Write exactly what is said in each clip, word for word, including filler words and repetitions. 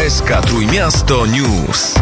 S K Trójmiasto News.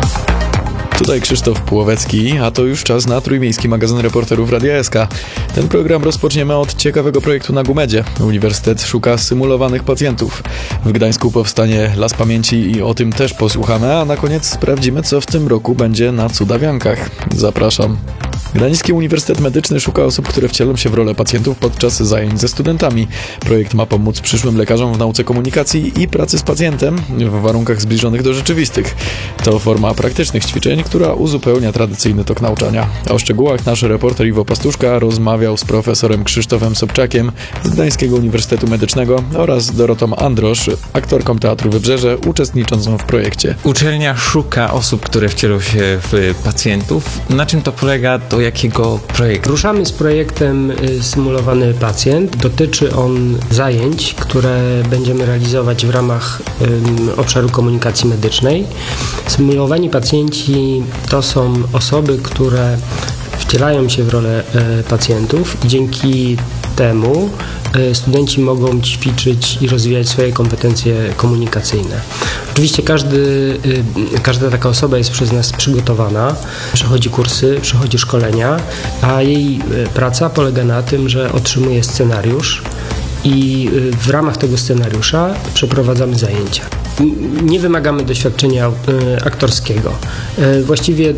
Tutaj Krzysztof Płowecki, a to już czas na trójmiejski magazyn reporterów Radia S K. Ten program rozpoczniemy od ciekawego projektu na Gumedzie. Uniwersytet szuka symulowanych pacjentów. W Gdańsku powstanie Las Pamięci i o tym też posłuchamy, a na koniec sprawdzimy, co w tym roku będzie na Cudawiankach. Zapraszam. Gdański Uniwersytet Medyczny szuka osób, które wcielą się w rolę pacjentów podczas zajęć ze studentami. Projekt ma pomóc przyszłym lekarzom w nauce komunikacji i pracy z pacjentem w warunkach zbliżonych do rzeczywistych. To forma praktycznych ćwiczeń, która uzupełnia tradycyjny tok nauczania. O szczegółach nasz reporter Iwo Pastuszka rozmawiał z profesorem Krzysztofem Sobczakiem z Gdańskiego Uniwersytetu Medycznego oraz Dorotą Androsz, aktorką Teatru Wybrzeże, uczestniczącą w projekcie. Uczelnia szuka osób, które wcielą się w pacjentów. Na czym to polega? Do jakiego projektu? Ruszamy z projektem Symulowany Pacjent. Dotyczy on zajęć, które będziemy realizować w ramach um, obszaru komunikacji medycznej. Symulowani pacjenci to są osoby, które wcielają się w rolę e, pacjentów i dzięki temu e, studenci mogą ćwiczyć i rozwijać swoje kompetencje komunikacyjne. Oczywiście każdy, e, każda taka osoba jest przez nas przygotowana, przechodzi kursy, przechodzi szkolenia, a jej e, praca polega na tym, że otrzymuje scenariusz i e, w ramach tego scenariusza przeprowadzamy zajęcia. Nie wymagamy doświadczenia aktorskiego. Właściwie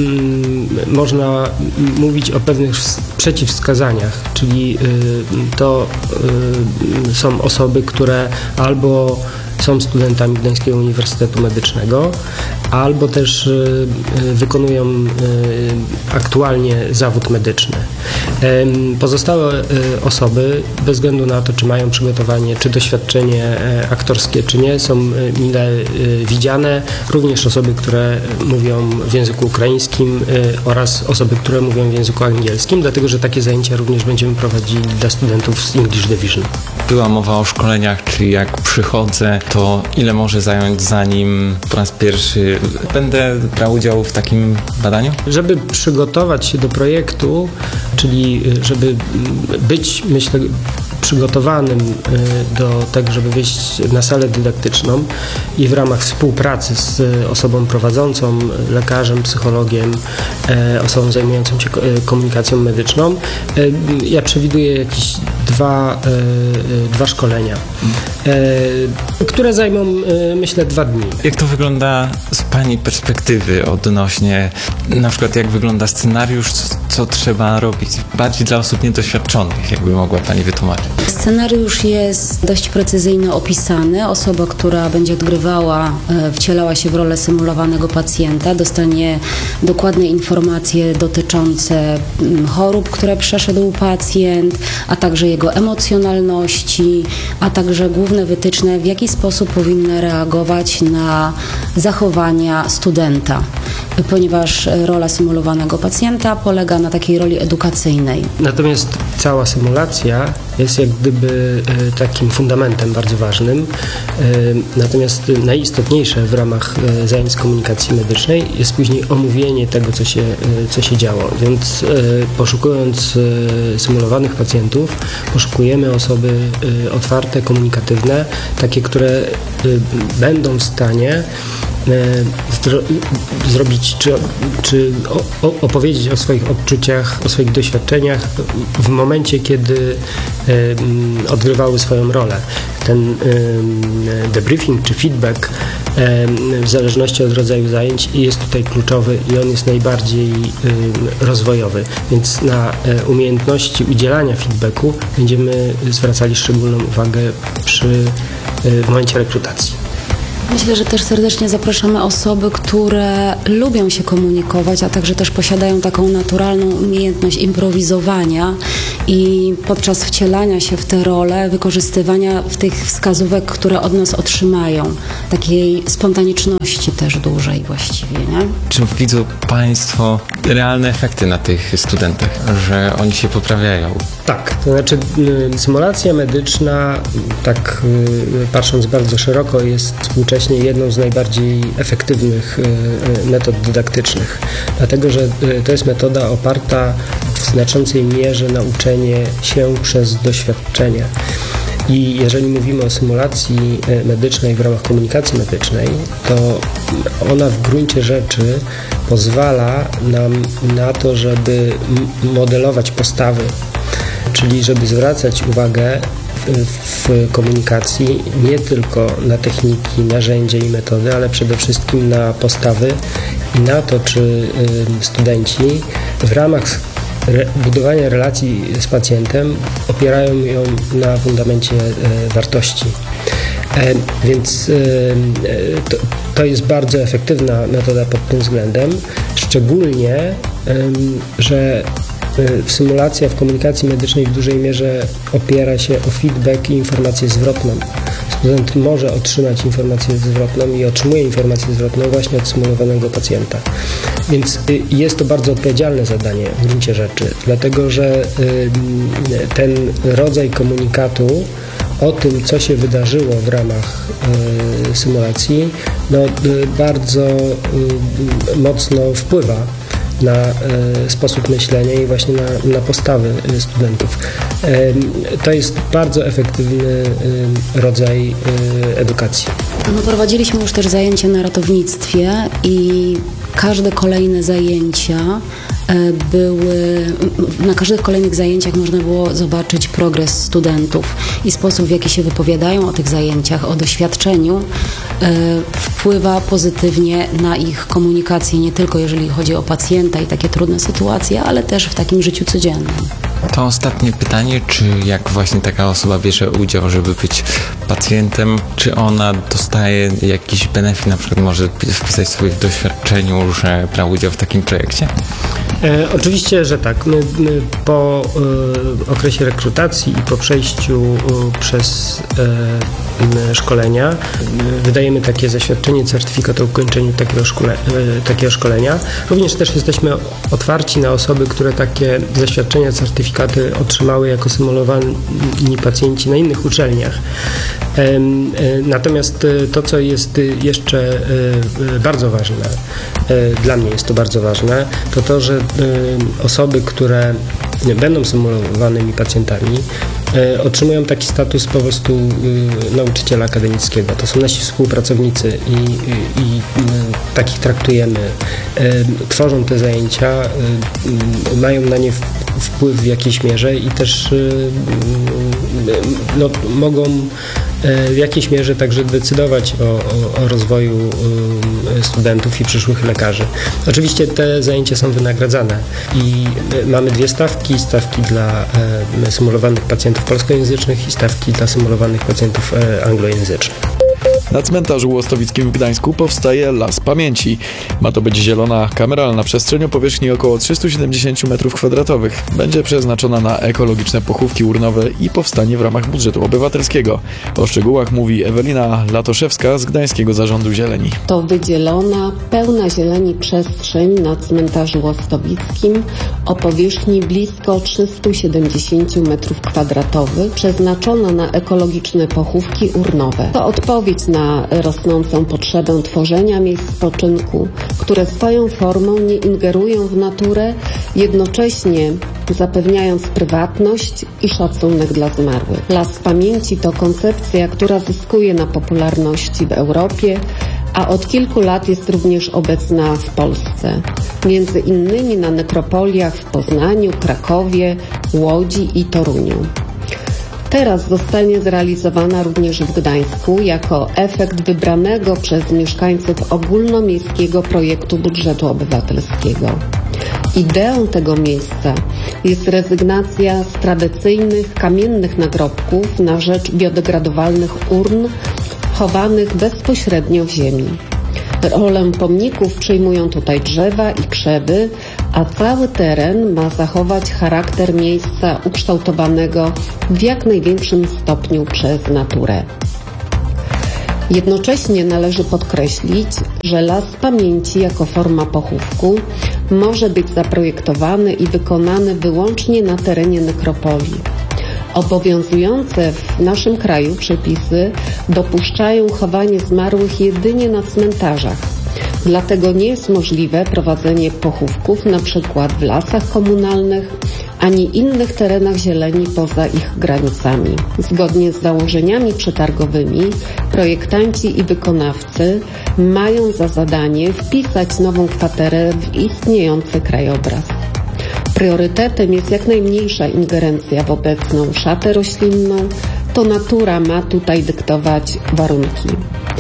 można mówić o pewnych przeciwwskazaniach, czyli to są osoby, które albo są studentami Gdańskiego Uniwersytetu Medycznego, albo też wykonują aktualnie zawód medyczny. Pozostałe osoby, bez względu na to, czy mają przygotowanie, czy doświadczenie aktorskie, czy nie, są mile widziane. Również osoby, które mówią w języku ukraińskim oraz osoby, które mówią w języku angielskim, dlatego że takie zajęcia również będziemy prowadzili dla studentów z English Division. Była mowa o szkoleniach, czyli jak przychodzę, to ile może zająć, zanim po raz pierwszy będę brał udział w takim badaniu? Żeby przygotować się do projektu, czyli żeby być, myślę, przygotowanym do tego, żeby wejść na salę dydaktyczną i w ramach współpracy z osobą prowadzącą, lekarzem, psychologiem, osobą zajmującą się komunikacją medyczną, ja przewiduję jakieś dwa, dwa szkolenia, które zajmą, myślę, dwa dni. Jak to wygląda z Pani perspektywy odnośnie, na przykład jak wygląda scenariusz, co trzeba robić? Bardziej dla osób niedoświadczonych, jakby mogła Pani wytłumaczyć. Scenariusz jest dość precyzyjnie opisany. Osoba, która będzie odgrywała, wcielała się w rolę symulowanego pacjenta, dostanie dokładne informacje dotyczące chorób, które przeszedł pacjent, a także jego emocjonalności, a także główne wytyczne, w jaki sposób powinna reagować na zachowania studenta, ponieważ rola symulowanego pacjenta polega na takiej roli edukacyjnej. Natomiast cała symulacja jest jak gdyby takim fundamentem bardzo ważnym. Natomiast najistotniejsze w ramach zajęć z komunikacji medycznej jest później omówienie tego, co się, co się działo. Więc poszukując symulowanych pacjentów, poszukujemy osoby otwarte, komunikatywne, takie, które będą w stanie Zdro- zrobić, czy, czy o, o, opowiedzieć o swoich odczuciach, o swoich doświadczeniach w momencie, kiedy e, odgrywały swoją rolę. Ten e, debriefing czy feedback e, w zależności od rodzaju zajęć jest tutaj kluczowy i on jest najbardziej e, rozwojowy, więc na e, umiejętności udzielania feedbacku będziemy zwracali szczególną uwagę przy, e, w momencie rekrutacji. Myślę, że też serdecznie zapraszamy osoby, które lubią się komunikować, a także też posiadają taką naturalną umiejętność improwizowania i podczas wcielania się w te role, wykorzystywania tych wskazówek, które od nas otrzymają. Takiej spontaniczności też dużej właściwie, nie? Czy widzą Państwo realne efekty na tych studentach, że oni się poprawiają? Tak, to znaczy symulacja medyczna, tak patrząc bardzo szeroko, jest współcześnie jedną z najbardziej efektywnych metod dydaktycznych, dlatego że to jest metoda oparta w znaczącej mierze na uczenie się przez doświadczenie. I jeżeli mówimy o symulacji medycznej w ramach komunikacji medycznej, to ona w gruncie rzeczy pozwala nam na to, żeby modelować postawy, czyli żeby zwracać uwagę w komunikacji nie tylko na techniki, narzędzia i metody, ale przede wszystkim na postawy i na to, czy studenci w ramach budowania relacji z pacjentem opierają ją na fundamencie wartości. Więc to, to jest bardzo efektywna metoda pod tym względem, szczególnie, że symulacja w komunikacji medycznej w dużej mierze opiera się o feedback i informację zwrotną. Student może otrzymać informację zwrotną i otrzymuje informację zwrotną właśnie od symulowanego pacjenta. Więc jest to bardzo odpowiedzialne zadanie w gruncie rzeczy, dlatego że ten rodzaj komunikatu o tym, co się wydarzyło w ramach symulacji, no, bardzo mocno wpływa na e, sposób myślenia i właśnie na, na postawy studentów. E, to jest bardzo efektywny e, rodzaj e, edukacji. No, prowadziliśmy już też zajęcia na ratownictwie i każde kolejne zajęcia były, na każdych kolejnych zajęciach można było zobaczyć progres studentów i sposób, w jaki się wypowiadają o tych zajęciach, o doświadczeniu, wpływa pozytywnie na ich komunikację, nie tylko jeżeli chodzi o pacjenta i takie trudne sytuacje, ale też w takim życiu codziennym. To ostatnie pytanie, czy jak właśnie taka osoba bierze udział, żeby być pacjentem, czy ona dostaje jakiś benefit, na przykład może wpisać sobie w doświadczeniu, że brał udział w takim projekcie? E, oczywiście, że tak. My, my po e, okresie rekrutacji i po przejściu e, przez e, szkolenia e, wydajemy takie zaświadczenie, certyfikat o ukończeniu takiego, szkole, e, takiego szkolenia. Również też jesteśmy otwarci na osoby, które takie zaświadczenia, certyfikaty otrzymały jako symulowani pacjenci na innych uczelniach. E, e, natomiast to, co jest jeszcze e, bardzo ważne, e, dla mnie jest to bardzo ważne, to to, że osoby, które będą symulowanymi pacjentami, otrzymują taki status po prostu nauczyciela akademickiego. To są nasi współpracownicy i, i, i takich traktujemy. Tworzą te zajęcia, mają na nie wpływ w jakiejś mierze i też no, mogą w jakiejś mierze także decydować o, o, o rozwoju studentów i przyszłych lekarzy. Oczywiście te zajęcia są wynagradzane i mamy dwie stawki, stawki dla symulowanych pacjentów polskojęzycznych i stawki dla symulowanych pacjentów anglojęzycznych. Na cmentarzu łostowickim w Gdańsku powstaje Las Pamięci. Ma to być zielona, kameralna przestrzeń o powierzchni około trzysta siedemdziesiąt metrów kwadratowych. Będzie przeznaczona na ekologiczne pochówki urnowe i powstanie w ramach budżetu obywatelskiego. O szczegółach mówi Ewelina Latoszewska z Gdańskiego Zarządu Zieleni. To wydzielona, pełna zieleni przestrzeń na cmentarzu łostowickim o powierzchni blisko trzysta siedemdziesiąt metrów kwadratowych, przeznaczona na ekologiczne pochówki urnowe. To odpowiedź na na rosnącą potrzebę tworzenia miejsc spoczynku, które swoją formą nie ingerują w naturę, jednocześnie zapewniając prywatność i szacunek dla zmarłych. Las Pamięci to koncepcja, która zyskuje na popularności w Europie, a od kilku lat jest również obecna w Polsce. Między innymi na nekropoliach w Poznaniu, Krakowie, Łodzi i Toruniu. Teraz zostanie zrealizowana również w Gdańsku jako efekt wybranego przez mieszkańców ogólnomiejskiego projektu budżetu obywatelskiego. Ideą tego miejsca jest rezygnacja z tradycyjnych kamiennych nagrobków na rzecz biodegradowalnych urn chowanych bezpośrednio w ziemi. Rolę pomników przyjmują tutaj drzewa i krzewy, a cały teren ma zachować charakter miejsca ukształtowanego w jak największym stopniu przez naturę. Jednocześnie należy podkreślić, że Las Pamięci jako forma pochówku może być zaprojektowany i wykonany wyłącznie na terenie nekropolii. Obowiązujące w naszym kraju przepisy dopuszczają chowanie zmarłych jedynie na cmentarzach. Dlatego nie jest możliwe prowadzenie pochówków na przykład w lasach komunalnych ani innych terenach zieleni poza ich granicami. Zgodnie z założeniami przetargowymi projektanci i wykonawcy mają za zadanie wpisać nową kwaterę w istniejący krajobraz. Priorytetem jest jak najmniejsza ingerencja w obecną szatę roślinną, to natura ma tutaj dyktować warunki.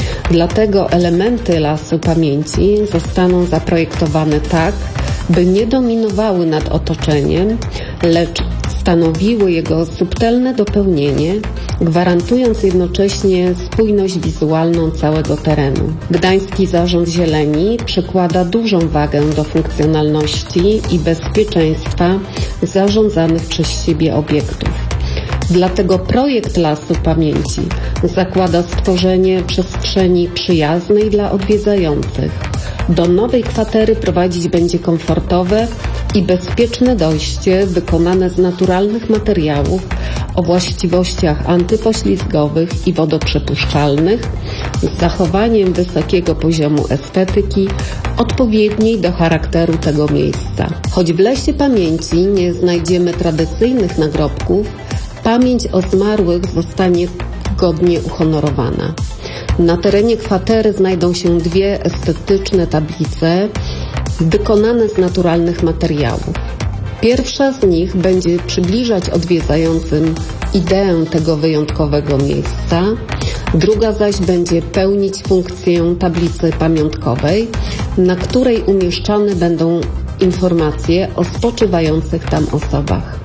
Dlatego elementy Lasu Pamięci zostaną zaprojektowane tak, by nie dominowały nad otoczeniem, lecz stanowiły jego subtelne dopełnienie, gwarantując jednocześnie spójność wizualną całego terenu. Gdański Zarząd Zieleni przykłada dużą wagę do funkcjonalności i bezpieczeństwa zarządzanych przez siebie obiektów. Dlatego projekt Lasu Pamięci zakłada stworzenie przestrzeni przyjaznej dla odwiedzających. Do nowej kwatery prowadzić będzie komfortowe i bezpieczne dojście wykonane z naturalnych materiałów o właściwościach antypoślizgowych i wodoprzepuszczalnych z zachowaniem wysokiego poziomu estetyki odpowiedniej do charakteru tego miejsca. Choć w Lesie Pamięci nie znajdziemy tradycyjnych nagrobków, pamięć o zmarłych zostanie godnie uhonorowana. Na terenie kwatery znajdą się dwie estetyczne tablice wykonane z naturalnych materiałów. Pierwsza z nich będzie przybliżać odwiedzającym ideę tego wyjątkowego miejsca, druga zaś będzie pełnić funkcję tablicy pamiątkowej, na której umieszczane będą informacje o spoczywających tam osobach.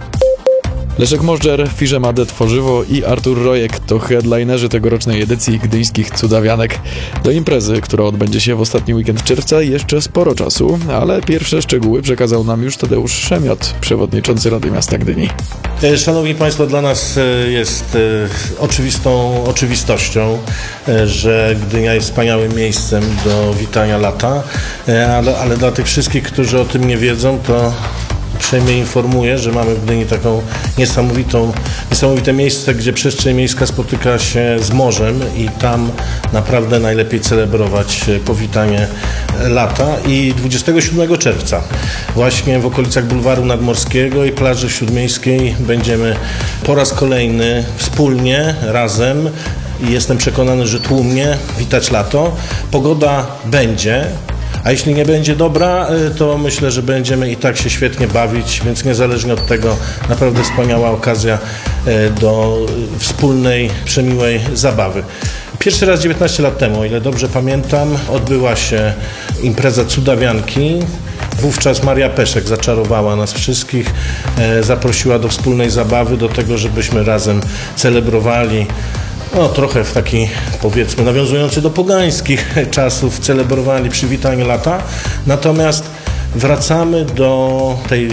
Leszek Możdżer, Fiszemade Tworzywo i Artur Rojek to headlinerzy tegorocznej edycji Gdyńskich Cudawianek. Do imprezy, która odbędzie się w ostatni weekend czerwca, jeszcze sporo czasu, ale pierwsze szczegóły przekazał nam już Tadeusz Szemiot, przewodniczący Rady Miasta Gdyni. Szanowni Państwo, dla nas jest oczywistą oczywistością, że Gdynia jest wspaniałym miejscem do witania lata, ale, ale dla tych wszystkich, którzy o tym nie wiedzą, to uprzejmie informuję, że mamy w Gdyni taką niesamowitą, niesamowite miejsce, gdzie przestrzeń miejska spotyka się z morzem i tam naprawdę najlepiej celebrować powitanie lata. I dwudziestego siódmego czerwca właśnie w okolicach Bulwaru Nadmorskiego i plaży śródmiejskiej będziemy po raz kolejny wspólnie, razem i jestem przekonany, że tłumnie witać lato. Pogoda będzie. A jeśli nie będzie dobra, to myślę, że będziemy i tak się świetnie bawić, więc niezależnie od tego naprawdę wspaniała okazja do wspólnej, przemiłej zabawy. Pierwszy raz dziewiętnaście lat temu, o ile dobrze pamiętam, odbyła się impreza Cudawianki. Wówczas Maria Peszek zaczarowała nas wszystkich, zaprosiła do wspólnej zabawy, do tego, żebyśmy razem celebrowali no trochę w taki, powiedzmy, nawiązujący do pogańskich czasów, celebrowali przywitanie lata. Natomiast wracamy do tej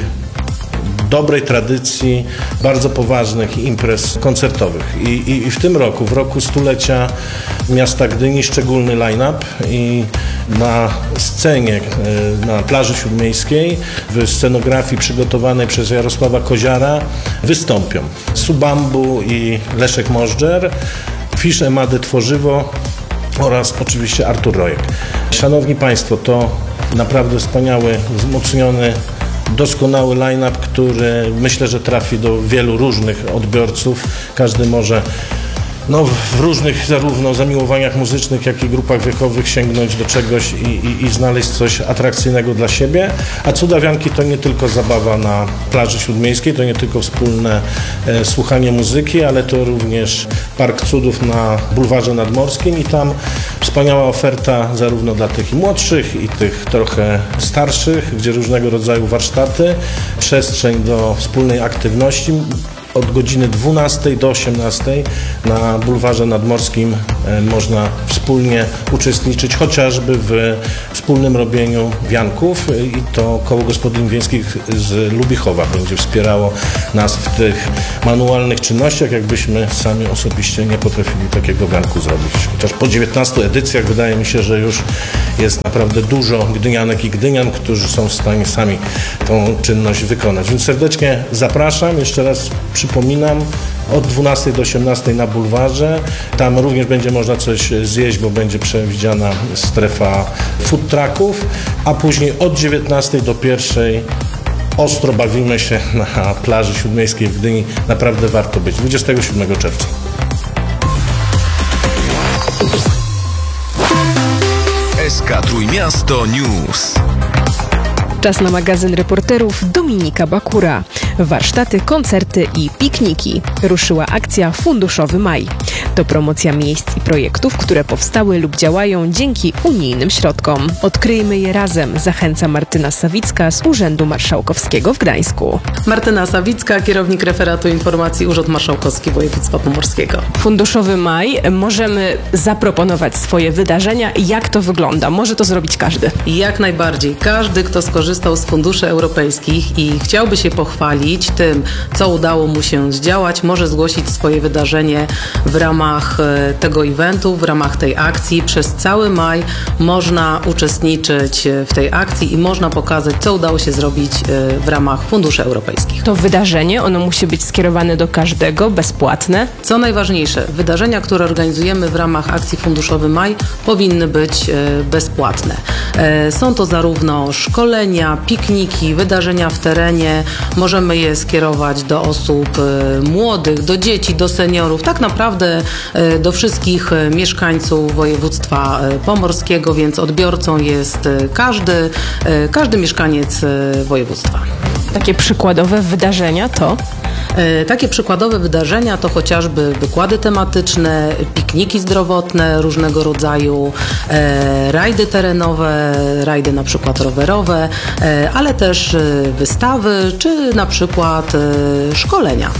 dobrej tradycji bardzo poważnych imprez koncertowych. I, i, i w tym roku, w roku stulecia miasta Gdyni, szczególny line-up i na scenie, na plaży śródmiejskiej, w scenografii przygotowanej przez Jarosława Koziara wystąpią Subambu i Leszek Możdżer, Fiszemade Tworzywo oraz oczywiście Artur Rojek. Szanowni Państwo, to naprawdę wspaniały, wzmocniony, doskonały line-up, który myślę, że trafi do wielu różnych odbiorców. Każdy może no, w różnych zarówno zamiłowaniach muzycznych, jak i grupach wiekowych sięgnąć do czegoś i, i, i znaleźć coś atrakcyjnego dla siebie. A Cudawianki to nie tylko zabawa na plaży śródmiejskiej, to nie tylko wspólne e, słuchanie muzyki, ale to również Park Cudów na Bulwarze Nadmorskim i tam wspaniała oferta zarówno dla tych i młodszych, i tych trochę starszych, gdzie różnego rodzaju warsztaty, przestrzeń do wspólnej aktywności. Od godziny dwunastej do osiemnastej na Bulwarze Nadmorskim można wspólnie uczestniczyć chociażby w wspólnym robieniu wianków i to Koło Gospodyń Wiejskich z Lubichowa będzie wspierało nas w tych manualnych czynnościach, jakbyśmy sami osobiście nie potrafili takiego wianku zrobić. Chociaż po dziewiętnastu edycjach wydaje mi się, że już jest naprawdę dużo gdynianek i gdynian, którzy są w stanie sami tą czynność wykonać. Więc serdecznie zapraszam. Jeszcze raz przypominam, od dwunastej do osiemnastej na Bulwarze. Tam również będzie można coś zjeść, bo będzie przewidziana strefa food trucków, a później od dziewiętnastej do pierwszej ostro bawimy się na plaży śródmiejskiej w Gdyni. Naprawdę warto być. dwudziestego siódmego czerwca. S K Trójmiasto News. Czas na magazyn reporterów Dominika Bakura. Warsztaty, koncerty i pikniki. Ruszyła akcja Funduszowy Maj. To promocja miejsc i projektów, które powstały lub działają dzięki unijnym środkom. Odkryjmy je razem, zachęca Martyna Sawicka z Urzędu Marszałkowskiego w Gdańsku. Martyna Sawicka, kierownik referatu informacji Urząd Marszałkowski Województwa Pomorskiego. Funduszowy Maj, możemy zaproponować swoje wydarzenia. Jak to wygląda? Może to zrobić każdy. Jak najbardziej. Każdy, kto skorzystał z funduszy europejskich i chciałby się pochwalić tym, co udało mu się zdziałać, może zgłosić swoje wydarzenie w ramach tego eventu, w ramach tej akcji. Przez cały maj można uczestniczyć w tej akcji i można pokazać, co udało się zrobić w ramach funduszy europejskich. To wydarzenie, ono musi być skierowane do każdego, bezpłatne. Co najważniejsze, wydarzenia, które organizujemy w ramach akcji Funduszowy Maj, powinny być bezpłatne. Są to zarówno szkolenia, pikniki, wydarzenia w terenie. Możemy je skierować do osób młodych, do dzieci, do seniorów, tak naprawdę do wszystkich mieszkańców województwa pomorskiego, więc odbiorcą jest każdy, każdy mieszkaniec województwa. Takie przykładowe wydarzenia to? Takie przykładowe wydarzenia to chociażby wykłady tematyczne, pikniki zdrowotne różnego rodzaju, e, rajdy terenowe, rajdy na przykład rowerowe, e, ale też wystawy czy na przykład e, szkolenia.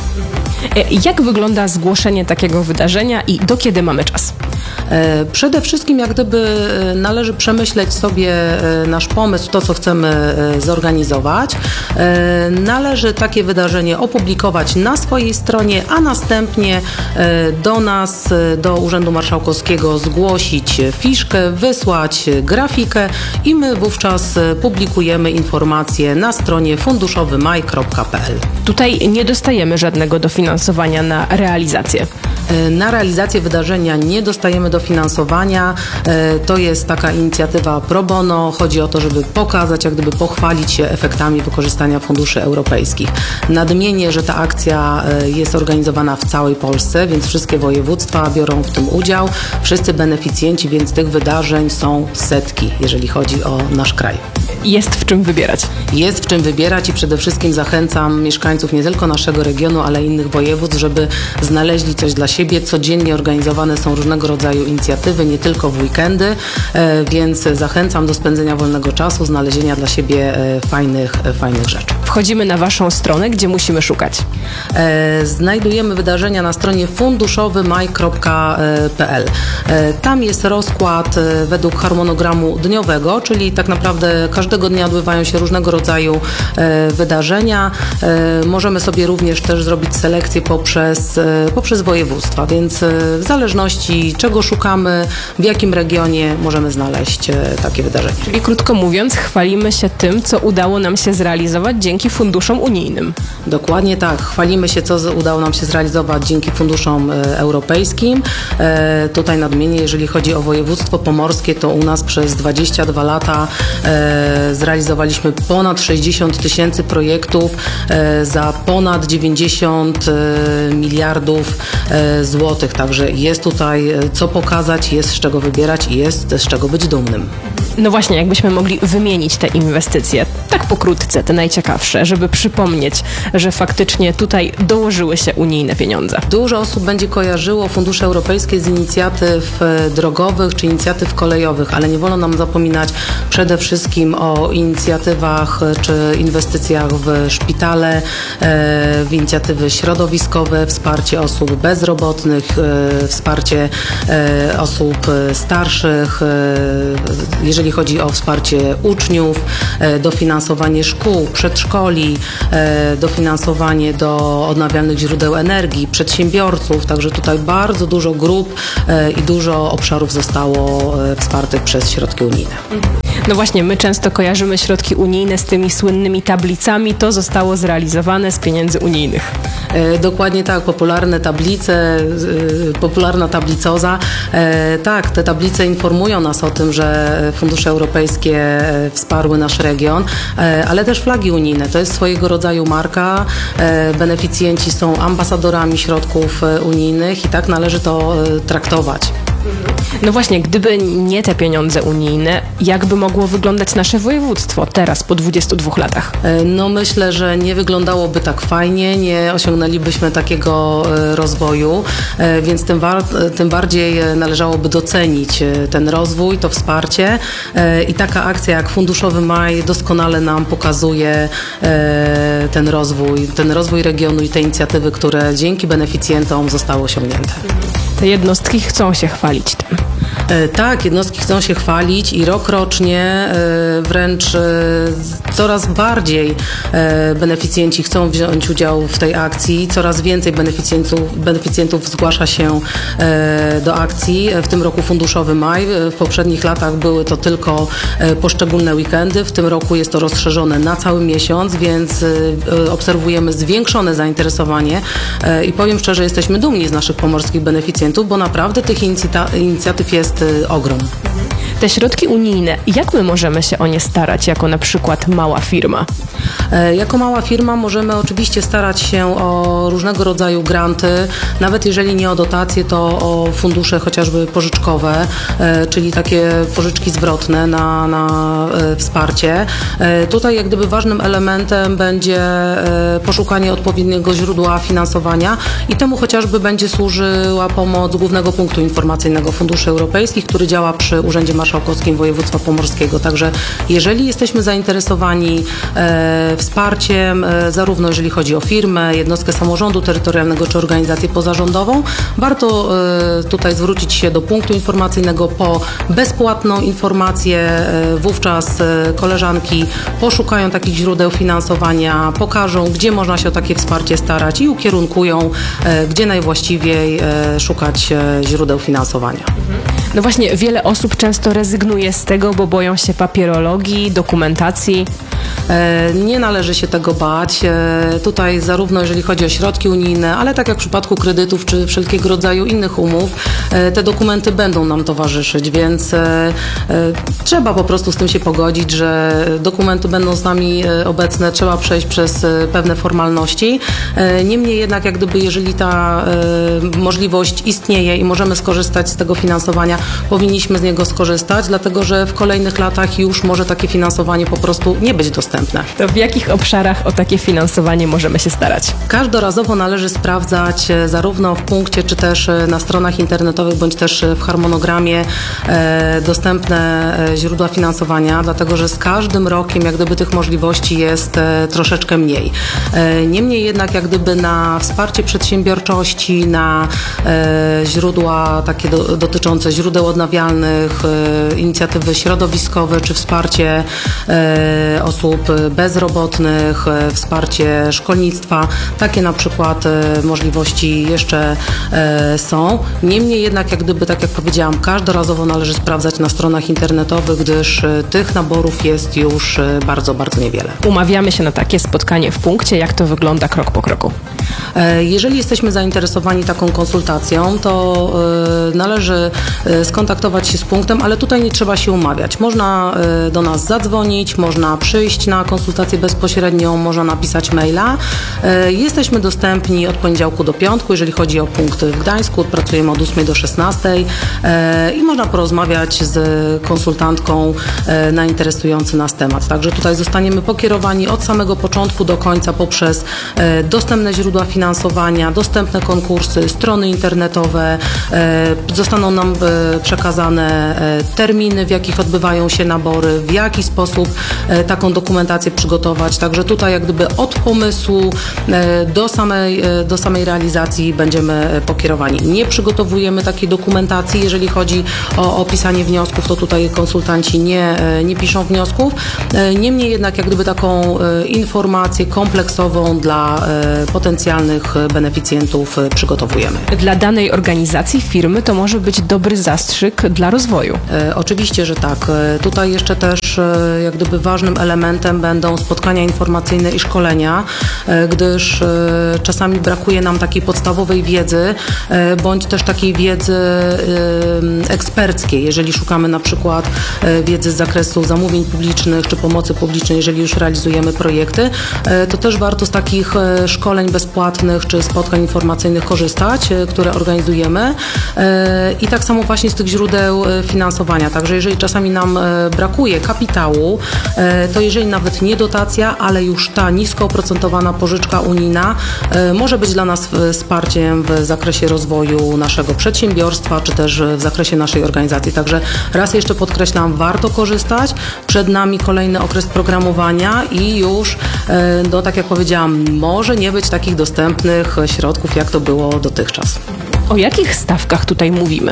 Jak wygląda zgłoszenie takiego wydarzenia i do kiedy mamy czas? Przede wszystkim jak gdyby należy przemyśleć sobie nasz pomysł, to co chcemy zorganizować. Należy takie wydarzenie opublikować na swojej stronie, a następnie do nas, do Urzędu Marszałkowskiego zgłosić fiszkę, wysłać grafikę i my wówczas publikujemy informacje na stronie funduszowymaj kropka p l. Tutaj nie dostajemy żadnego dofinansowania na realizację. Na realizację wydarzenia nie dostajemy dofinansowania. To jest taka inicjatywa pro bono. Chodzi o to, żeby pokazać, jak gdyby pochwalić się efektami wykorzystania funduszy europejskich. Nadmienię, że ta akcja jest organizowana w całej Polsce, więc wszystkie województwa biorą w tym udział. Wszyscy beneficjenci, więc tych wydarzeń są setki, jeżeli chodzi o nasz kraj. Jest w czym wybierać. Jest w czym wybierać i przede wszystkim zachęcam mieszkańców nie tylko naszego regionu, ale innych województw, żeby znaleźli coś dla siebie. Codziennie organizowane są różnego rodzaju inicjatywy, nie tylko w weekendy, więc zachęcam do spędzenia wolnego czasu, znalezienia dla siebie fajnych, fajnych rzeczy. Wchodzimy na Waszą stronę, gdzie musimy szukać. Znajdujemy wydarzenia na stronie funduszowymaj kropka p l. Tam jest rozkład według harmonogramu dniowego, czyli tak naprawdę każdego dnia odbywają się różnego rodzaju wydarzenia. Możemy sobie również też zrobić selekcję poprzez, poprzez województwa, więc w zależności czego szukamy, w jakim regionie możemy znaleźć takie wydarzenie. Czyli krótko mówiąc, chwalimy się tym, co udało nam się zrealizować dzięki funduszom unijnym. Dokładnie tak. Chwalimy się, co udało nam się zrealizować dzięki funduszom europejskim. E, tutaj nadmienię, jeżeli chodzi o województwo pomorskie, to u nas przez dwadzieścia dwa lata e, zrealizowaliśmy ponad sześćdziesiąt tysięcy projektów e, za ponad dziewięćdziesiąt e, miliardów e, złotych. Także jest tutaj co pokazać, jest z czego wybierać i jest z czego być dumnym. No właśnie, jakbyśmy mogli wymienić te inwestycje, tak pokrótce, te najciekawsze, żeby przypomnieć, że faktycznie tutaj dołożyły się unijne pieniądze. Dużo osób będzie kojarzyło fundusze europejskie z inicjatyw drogowych czy inicjatyw kolejowych, ale nie wolno nam zapominać przede wszystkim o inicjatywach czy inwestycjach w szpitale, w inicjatywy środowiskowe, wsparcie osób bezrobotnych, wsparcie osób starszych, jeżeli chodzi o wsparcie uczniów, dofinansowanie szkół, przedszkoli, dofinansowanie do odnawialnych źródeł energii, przedsiębiorców, także tutaj bardzo dużo grup i dużo obszarów zostało wspartych przez środki unijne. No właśnie, my często kojarzymy środki unijne z tymi słynnymi tablicami, to zostało zrealizowane z pieniędzy unijnych. Dokładnie tak, popularne tablice, popularna tablicoza. Tak, te tablice informują nas o tym, że fundusze fundusze europejskie wsparły nasz region, ale też flagi unijne. To jest swojego rodzaju marka. Beneficjenci są ambasadorami środków unijnych i tak należy to traktować. No właśnie, gdyby nie te pieniądze unijne, jak by mogło wyglądać nasze województwo teraz po dwudziestu dwóch latach? No myślę, że nie wyglądałoby tak fajnie, nie osiągnęlibyśmy takiego rozwoju, więc tym, war- tym bardziej należałoby docenić ten rozwój, to wsparcie i taka akcja jak Funduszowy Maj doskonale nam pokazuje ten rozwój, ten rozwój regionu i te inicjatywy, które dzięki beneficjentom zostały osiągnięte. Te jednostki chcą się chwalić tym. Tak, jednostki chcą się chwalić i rok rocznie wręcz coraz bardziej beneficjenci chcą wziąć udział w tej akcji, coraz więcej beneficjentów, beneficjentów zgłasza się do akcji. W tym roku Funduszowy Maj, w poprzednich latach były to tylko poszczególne weekendy, w tym roku jest to rozszerzone na cały miesiąc, więc obserwujemy zwiększone zainteresowanie i powiem szczerze, jesteśmy dumni z naszych pomorskich beneficjentów, bo naprawdę tych inicjata- inicjatyw jest ogrom. Te środki unijne, jak my możemy się o nie starać jako na przykład mała firma? Jako mała firma możemy oczywiście starać się o różnego rodzaju granty, nawet jeżeli nie o dotacje, to o fundusze chociażby pożyczkowe, czyli takie pożyczki zwrotne na, na wsparcie. Tutaj jak gdyby ważnym elementem będzie poszukanie odpowiedniego źródła finansowania i temu chociażby będzie służyła pomoc Głównego Punktu Informacyjnego Funduszy Europejskich, który działa przy Urzędzie Marszałkowskim Województwa Pomorskiego. Także jeżeli jesteśmy zainteresowani e, wsparciem, e, zarówno jeżeli chodzi o firmę, jednostkę samorządu terytorialnego czy organizację pozarządową, warto e, tutaj zwrócić się do punktu informacyjnego po bezpłatną informację. E, wówczas e, koleżanki poszukają takich źródeł finansowania, pokażą, gdzie można się o takie wsparcie starać i ukierunkują, e, gdzie najwłaściwiej e, szukać e, źródeł finansowania. No właśnie, wiele osób często rezygnuje z tego, bo boją się papierologii, dokumentacji. Nie należy się tego bać. Tutaj zarówno jeżeli chodzi o środki unijne, ale tak jak w przypadku kredytów czy wszelkiego rodzaju innych umów, te dokumenty będą nam towarzyszyć, więc trzeba po prostu z tym się pogodzić, że dokumenty będą z nami obecne, trzeba przejść przez pewne formalności. Niemniej jednak jak gdyby jeżeli ta możliwość istnieje i możemy skorzystać z tego finansowania, powinniśmy z niego skorzystać, dlatego że w kolejnych latach już może takie finansowanie po prostu nie być dostępne. To w jakich obszarach o takie finansowanie możemy się starać? Każdorazowo należy sprawdzać zarówno w punkcie, czy też na stronach internetowych, bądź też w harmonogramie e, dostępne źródła finansowania, dlatego że z każdym rokiem jak gdyby tych możliwości jest e, troszeczkę mniej. E, niemniej jednak jak gdyby na wsparcie przedsiębiorczości, na e, źródła takie do, dotyczące źródeł odnawialnych, e, inicjatywy środowiskowe, czy wsparcie e, osób bezrobotnych, e, wsparcie szkolnictwa, takie na przykład e, możliwości jeszcze e, są. Niemniej jednak jak gdyby, tak jak powiedziałam, każdorazowo należy sprawdzać na stronach internetowych, gdyż e, tych naborów jest już e, bardzo, bardzo niewiele. Umawiamy się na takie spotkanie w punkcie, jak to wygląda krok po kroku? E, jeżeli jesteśmy zainteresowani taką konsultacją, to e, należy e, skontaktować się z punktem, ale tutaj nie trzeba się umawiać. Można e, do nas zadzwonić, można przyjść na konsultację bezpośrednią, można napisać maila. E, jesteśmy dostępni od poniedziałku do piątku, jeżeli chodzi o punkty w Gdańsku, pracujemy od ósmej do szesnastej e, i można porozmawiać z konsultantką e, na interesujący nas temat. Także tutaj zostaniemy pokierowani od samego początku do końca poprzez e, dostępne źródła finansowania, dostępne konkursy, strony internetowe. E, zostaną nam e, przekazane e, terminy, w jakich odbywają się nabory, w jaki sposób e, taką dokumentację przygotować. Także tutaj jak gdyby od pomysłu e, do samej, e, do samej realizacji będziemy pokierowani. Nie przygotowujemy takiej dokumentacji, jeżeli chodzi o opisanie wniosków, to tutaj konsultanci nie, e, nie piszą wniosków. E, niemniej jednak jak gdyby taką e, informację kompleksową dla e, potencjalnych beneficjentów e, przygotowujemy. Dla danej organizacji, firmy to może być dobry zastrzyk dla rozwoju. E, oczywiście, że tak. E, tutaj jeszcze też e, jak gdyby ważnym elementem elementem będą spotkania informacyjne i szkolenia, gdyż czasami brakuje nam takiej podstawowej wiedzy, bądź też takiej wiedzy eksperckiej, jeżeli szukamy na przykład wiedzy z zakresu zamówień publicznych czy pomocy publicznej, jeżeli już realizujemy projekty, to też warto z takich szkoleń bezpłatnych czy spotkań informacyjnych korzystać, które organizujemy i tak samo właśnie z tych źródeł finansowania. Także jeżeli czasami nam brakuje kapitału, to jeżeli nawet nie dotacja, ale już ta nisko oprocentowana pożyczka unijna może być dla nas wsparciem w zakresie rozwoju naszego przedsiębiorstwa, czy też w zakresie naszej organizacji. Także raz jeszcze podkreślam, warto korzystać. Przed nami kolejny okres programowania i już, no tak jak powiedziałam, może nie być takich dostępnych środków, jak to było dotychczas. O jakich stawkach tutaj mówimy?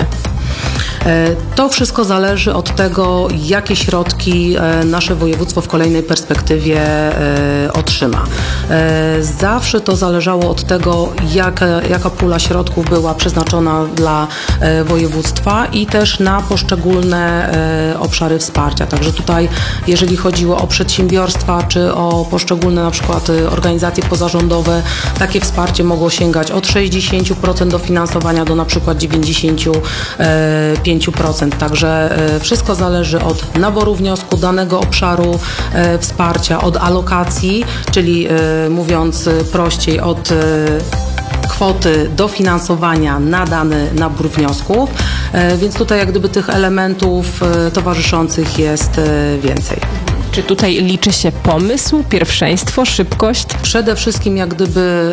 To wszystko zależy od tego, jakie środki nasze województwo w kolejnej perspektywie otrzyma. Zawsze to zależało od tego, jak, jaka pula środków była przeznaczona dla województwa i też na poszczególne obszary wsparcia. Także tutaj, jeżeli chodziło o przedsiębiorstwa czy o poszczególne na przykład organizacje pozarządowe, takie wsparcie mogło sięgać od sześćdziesiąt procent dofinansowania do na przykład dziewięćdziesiąt pięć procent. Także wszystko zależy od naboru wniosku, danego obszaru wsparcia, od alokacji, czyli mówiąc prościej, od kwoty dofinansowania na dany nabór wniosków, więc tutaj jak gdyby tych elementów towarzyszących jest więcej. Czy tutaj liczy się pomysł, pierwszeństwo, szybkość? Przede wszystkim jak gdyby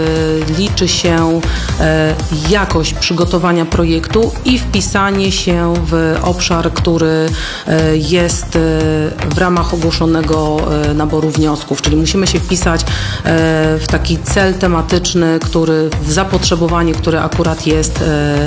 e, liczy się e, jakość przygotowania projektu i wpisanie się w obszar, który e, jest e, w ramach ogłoszonego e, naboru wniosków, czyli musimy się wpisać e, w taki cel tematyczny, który w zapotrzebowanie, które akurat jest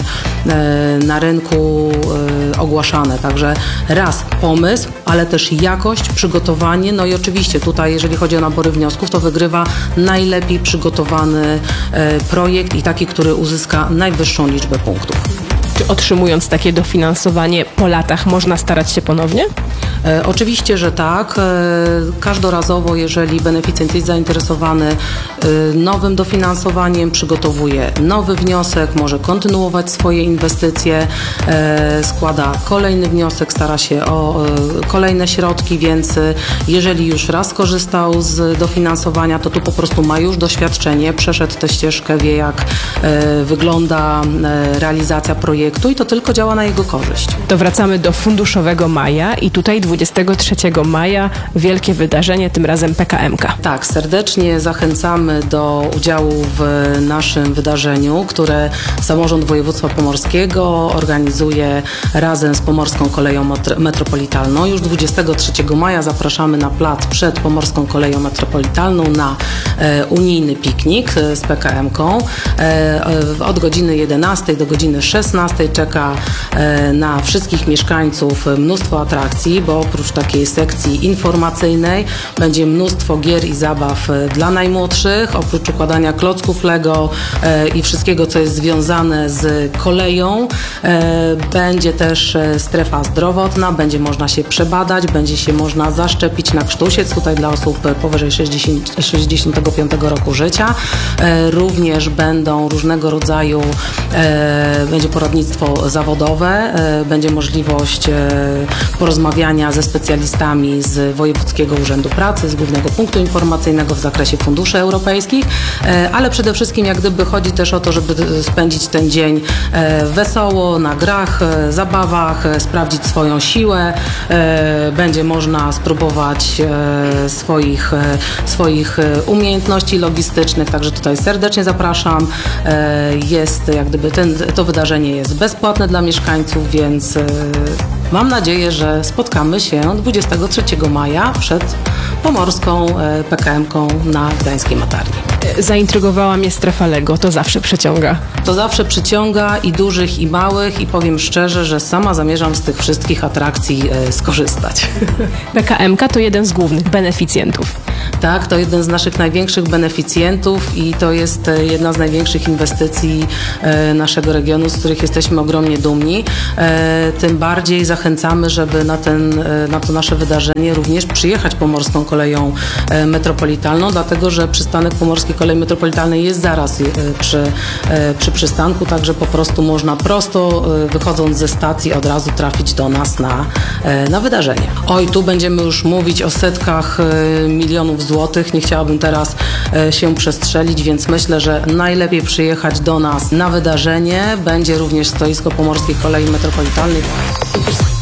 e, e, na rynku e, ogłaszane. Także raz pomysł, ale też jakość przygotowania. Przygotowanie, no i oczywiście tutaj, jeżeli chodzi o nabory wniosków, to wygrywa najlepiej przygotowany e, projekt i taki, który uzyska najwyższą liczbę punktów. Czy otrzymując takie dofinansowanie po latach można starać się ponownie? E, oczywiście, że tak. E, każdorazowo, jeżeli beneficjent jest zainteresowany e, nowym dofinansowaniem, przygotowuje nowy wniosek, może kontynuować swoje inwestycje, e, składa kolejny wniosek, stara się o e, kolejne środki, więc e, jeżeli już raz skorzystał z dofinansowania, to tu po prostu ma już doświadczenie, przeszedł tę ścieżkę, wie jak e, wygląda e, realizacja projektu i to tylko działa na jego korzyść. To wracamy do funduszowego maja i tutaj dwudziestego trzeciego maja wielkie wydarzenie, tym razem P K M K. Tak, serdecznie zachęcamy do udziału w naszym wydarzeniu, które Samorząd Województwa Pomorskiego organizuje razem z Pomorską Koleją Metropolitalną. Już dwudziestego trzeciego maja zapraszamy na plac przed Pomorską Koleją Metropolitalną na e, unijny piknik z P K M ką. E, od godziny jedenastej do godziny szesnastej czeka e, na wszystkich mieszkańców mnóstwo atrakcji, bo oprócz takiej sekcji informacyjnej będzie mnóstwo gier i zabaw dla najmłodszych, oprócz układania klocków Lego e, i wszystkiego, co jest związane z koleją. E, będzie też strefa zdrowotna, będzie można się przebadać, będzie się można zaszczepić na krztusiec, tutaj dla osób powyżej sześćdziesiątego piątego roku życia. E, również będą różnego rodzaju, e, będzie poradnictwo zawodowe, e, będzie możliwość e, porozmawiania ze specjalistami z Wojewódzkiego Urzędu Pracy, z Głównego Punktu Informacyjnego w zakresie funduszy europejskich, e, ale przede wszystkim jak gdyby chodzi też o to, żeby spędzić ten dzień e, wesoło, na grach, e, zabawach, e, sprawdzić swoją siłę, e, będzie można spróbować e, swoich, e, swoich umiejętności logistycznych, także tutaj serdecznie zapraszam. E, jest jak gdyby ten, to wydarzenie jest bezpłatne dla mieszkańców, więc e, mam nadzieję, że spotkamy się dwudziestego trzeciego maja przed Pomorską P K M ką na Gdańskiej Matarni. Zaintrygowała mnie strefa Lego, to zawsze przyciąga. To zawsze przyciąga i dużych, i małych, i powiem szczerze, że sama zamierzam z tych wszystkich atrakcji e, skorzystać. P K M ka to jeden z głównych beneficjentów. Tak, to jeden z naszych największych beneficjentów i to jest jedna z największych inwestycji naszego regionu, z których jesteśmy ogromnie dumni. Tym bardziej zachęcamy, żeby na, ten, na to nasze wydarzenie również przyjechać Pomorską Koleją Metropolitalną, dlatego że przystanek Pomorskiej Kolei Metropolitalnej jest zaraz przy, przy przystanku, także po prostu można prosto wychodząc ze stacji od razu trafić do nas na, na wydarzenie. Oj, tu będziemy już mówić o setkach milionów złotych. Nie chciałabym teraz się przestrzelić, więc myślę, że najlepiej przyjechać do nas na wydarzenie. Będzie również stoisko Pomorskiej Kolei Metropolitalnej.